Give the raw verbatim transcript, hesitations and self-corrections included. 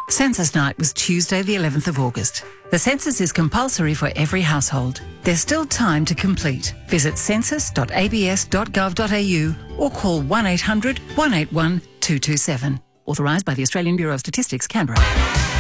Census night was Tuesday the eleventh of August. The census is compulsory for every household. There's still time to complete. Visit census dot a b s dot gov dot a u or call one eight hundred, one eight one, two two seven. Authorised by the Australian Bureau of Statistics, Canberra.